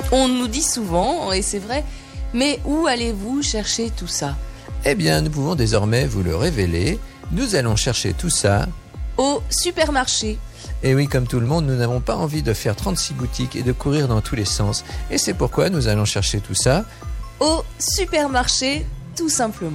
On nous dit souvent, et c'est vrai, mais où allez-vous chercher tout ça ? Eh bien, nous pouvons désormais vous le révéler. Nous allons chercher tout ça au supermarché. Et oui, comme tout le monde, nous n'avons pas envie de faire 36 boutiques et de courir dans tous les sens. Et c'est pourquoi nous allons chercher tout ça au supermarché, tout simplement.